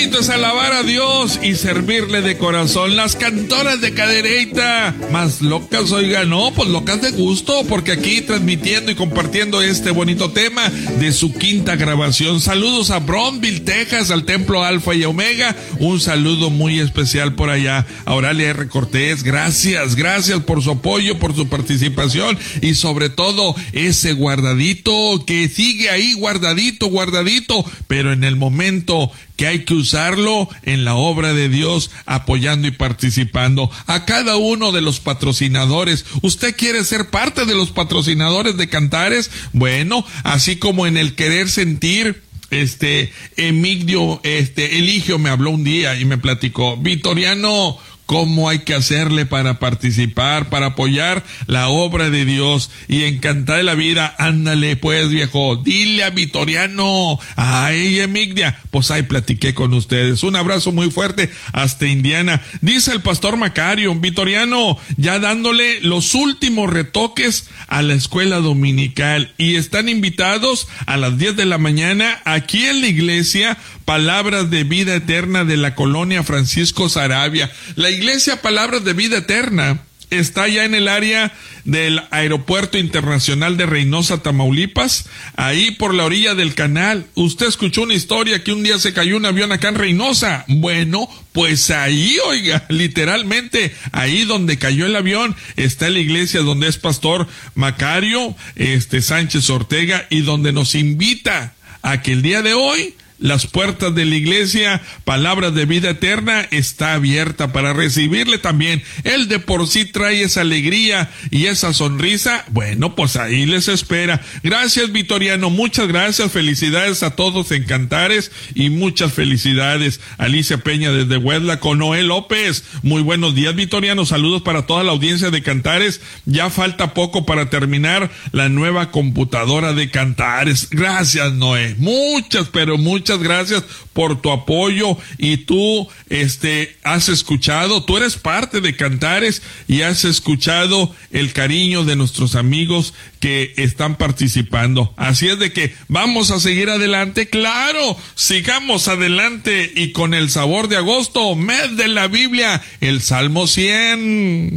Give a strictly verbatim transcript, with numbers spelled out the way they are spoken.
bonito es alabar a Dios y servirle de corazón. Las cantoras de Cadereyta, más locas, oiga, no, pues locas de gusto, porque aquí transmitiendo y compartiendo este bonito tema de su quinta grabación. Saludos a Brownsville, Texas, al Templo Alfa y Omega. Un saludo muy especial por allá a Oralia R. Cortés. Gracias, gracias por su apoyo, por su participación y sobre todo ese guardadito que sigue ahí, guardadito, guardadito, pero en el momento que hay que usarlo en la obra de Dios, apoyando y participando. A cada uno de los patrocinadores, ¿usted quiere ser parte de los patrocinadores de Cantares? Bueno, así como en el querer sentir, este, Emigdio, este, Eligio me habló un día y me platicó, Vitoriano, ¿cómo hay que hacerle para participar, para apoyar la obra de Dios y encantar la vida? Ándale pues, viejo, dile a Vitoriano, ay, Emigdia, pues ahí platiqué con ustedes. Un abrazo muy fuerte hasta Indiana. Dice el pastor Macario, Vitoriano, ya dándole los últimos retoques a la escuela dominical y están invitados a las diez de la mañana aquí en la iglesia Palabras de Vida Eterna de la colonia Francisco Saravia. La iglesia Palabras de Vida Eterna está ya en el área del Aeropuerto Internacional de Reynosa, Tamaulipas, ahí por la orilla del canal. Usted escuchó una historia que un día se cayó un avión acá en Reynosa. Bueno, pues ahí, oiga, literalmente, ahí donde cayó el avión, está la iglesia donde es pastor Macario, este, Sánchez Ortega, y donde nos invita a que el día de hoy las puertas de la iglesia Palabras de Vida Eterna está abierta para recibirle también. Él de por sí trae esa alegría y esa sonrisa. Bueno, pues ahí les espera. Gracias, Vitoriano, muchas gracias. Felicidades a todos en Cantares y muchas felicidades. Alicia Peña desde Huedla con Noel López. Muy buenos días, Vitoriano. Saludos para toda la audiencia de Cantares. Ya falta poco para terminar la nueva computadora de Cantares. Gracias, Noé. Muchas, pero muchas gracias por tu apoyo y tú, este, has escuchado, tú eres parte de Cantares y has escuchado el cariño de nuestros amigos que están participando. Así es de que vamos a seguir adelante, claro, sigamos adelante y con el sabor de agosto, mes de la Biblia, el Salmo cien.